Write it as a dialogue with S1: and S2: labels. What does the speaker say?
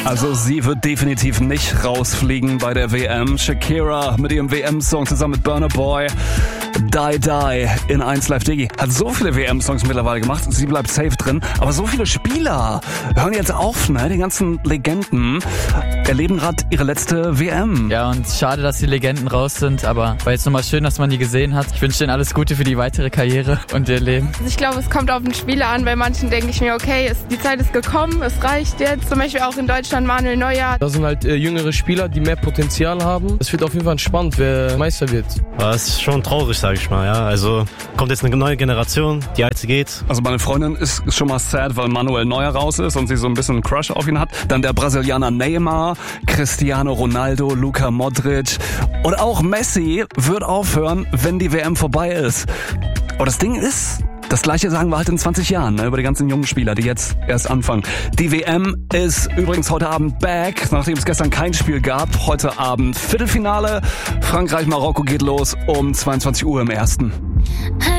S1: Also sie wird definitiv nicht rausfliegen bei der WM. Shakira mit ihrem WM-Song zusammen mit Burna Boy. Die Die in 1 Live Digi. Hat so viele WM-Songs mittlerweile gemacht. Sie bleibt safe drin. Aber so viele Spieler hören jetzt auf, ne? Die ganzen Legenden erleben gerade ihre letzte WM.
S2: Ja, und schade, dass die Legenden raus sind, aber war jetzt nochmal schön, dass man die gesehen hat. Ich wünsche denen alles Gute für die weitere Karriere und ihr Leben.
S3: Also ich glaube, es kommt auf den Spieler an. Bei manchen denke ich mir, okay, die Zeit ist gekommen, es reicht jetzt. Zum Beispiel auch in Deutschland Manuel Neuer.
S4: Das sind halt jüngere Spieler, die mehr Potenzial haben. Es wird auf jeden Fall spannend, wer Meister wird.
S5: Das ist schon traurig, sage ich mal. Ja. Also kommt jetzt eine neue Generation, die alte geht.
S1: Also meine Freundin ist schon mal sad, weil Manuel Neuer raus ist und sie so ein bisschen einen Crush auf ihn hat. Dann der Brasilianer Neymar, Cristiano Ronaldo, Luka Modric und auch Messi wird aufhören, wenn die WM vorbei ist. Aber das Ding ist, das Gleiche sagen wir halt in 20 Jahren, ne, über die ganzen jungen Spieler, die jetzt erst anfangen. Die WM ist übrigens heute Abend back, nachdem es gestern kein Spiel gab. Heute Abend Viertelfinale. Frankreich-Marokko geht los um 22 Uhr im ersten.